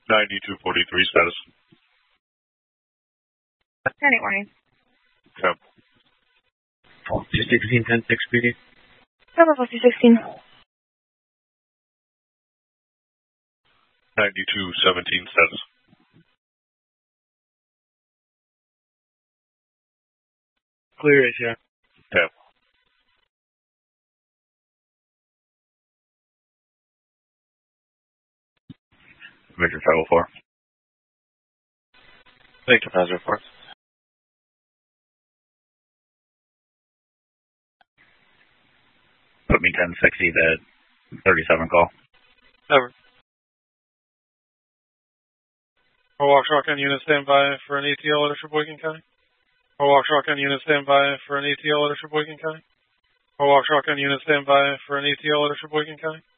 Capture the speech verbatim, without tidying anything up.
ninety-two forty-three status. ten eight warning. Okay. Two sixteen, ten six, P D. Cover for two sixteen. ninety-two seventeen status. Clear is, yeah. Okay. Victor five oh four. Victor five oh four. Put me ten sixty to thirty-seven call. Over. Overwalk Shotgun unit stand by for an E T L at Sheboygan County. Overwalk Shotgun unit stand by for an E T L at Sheboygan County. Overwalk Shotgun unit stand by for an E T L at Sheboygan County.